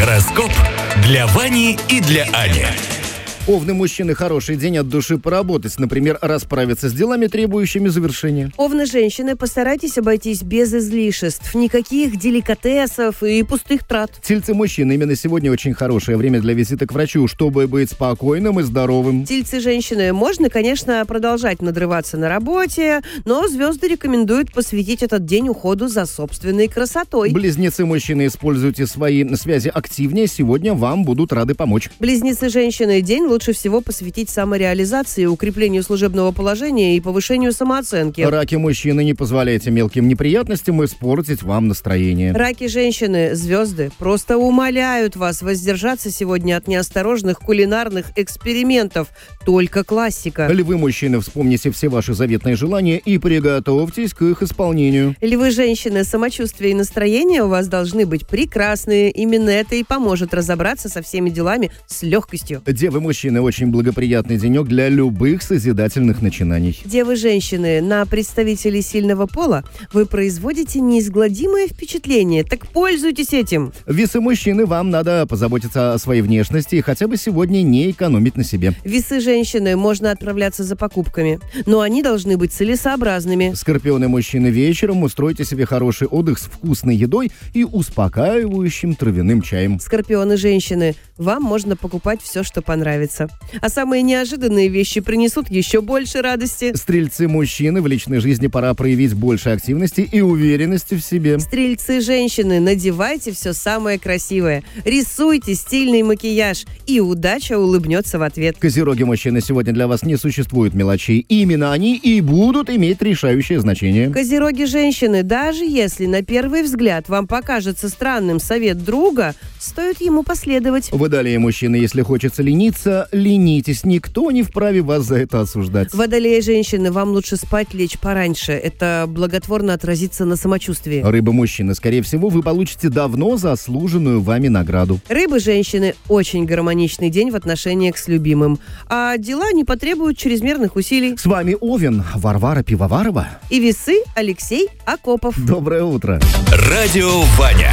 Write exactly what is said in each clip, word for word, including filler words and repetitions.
Гороскоп для Вани и для Ани. Овны, мужчины, хороший день от души поработать. Например, расправиться с делами, требующими завершения. Овны, женщины, постарайтесь обойтись без излишеств. Никаких деликатесов и пустых трат. Тельцы, мужчины, именно сегодня очень хорошее время для визита к врачу, чтобы быть спокойным и здоровым. Тельцы, женщины, можно, конечно, продолжать надрываться на работе, но звезды рекомендуют посвятить этот день уходу за собственной красотой. Близнецы, мужчины, используйте свои связи активнее. Сегодня вам будут рады помочь. Близнецы, женщины, день лучше всего посвятить самореализации, укреплению служебного положения и повышению самооценки. Раки, мужчины, не позволяйте мелким неприятностям испортить вам настроение. Раки, женщины, звезды просто умоляют вас воздержаться сегодня от неосторожных кулинарных экспериментов. Только классика. Львы, мужчины, вспомните все ваши заветные желания и приготовьтесь к их исполнению. Львы, женщины, самочувствие и настроение у вас должны быть прекрасные. Именно это и поможет разобраться со всеми делами с легкостью. Девы, мужчины, очень благоприятный денек для любых созидательных начинаний. Девы, женщины, на представителей сильного пола вы производите неизгладимое впечатление. Так пользуйтесь этим. Весы, мужчины, вам надо позаботиться о своей внешности и хотя бы сегодня не экономить на себе. Весы, женщины, можно отправляться за покупками, но они должны быть целесообразными. Скорпионы, мужчины, вечером устройте себе хороший отдых с вкусной едой и успокаивающим травяным чаем. Скорпионы, женщины, вам можно покупать все, что понравится. А самые неожиданные вещи принесут еще больше радости. Стрельцы, мужчины, в личной жизни пора проявить больше активности и уверенности в себе. Стрельцы, женщины, надевайте все самое красивое. Рисуйте стильный макияж, и удача улыбнется в ответ. Козероги, мужчины, сегодня для вас не существует мелочей. Именно они и будут иметь решающее значение. Козероги, женщины, даже если на первый взгляд вам покажется странным совет друга, стоит ему последовать. Водолеи, мужчины, если хочется лениться, ленитесь. Никто не вправе вас за это осуждать. Водолеи, женщины, вам лучше спать, лечь пораньше. Это благотворно отразится на самочувствии. Рыбы, мужчины, скорее всего, вы получите давно заслуженную вами награду. Рыбы, женщины, очень гармоничный день в отношениях с любимым. А дела не потребуют чрезмерных усилий. С вами Овен, Варвара Пивоварова. И весы Алексей Акопов. Доброе утро. Радио Ваня.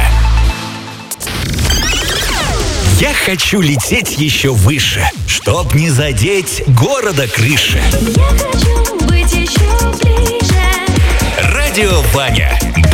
Я хочу лететь еще выше, чтоб не задеть города крыши. Я хочу быть еще ближе. Радио Ваня.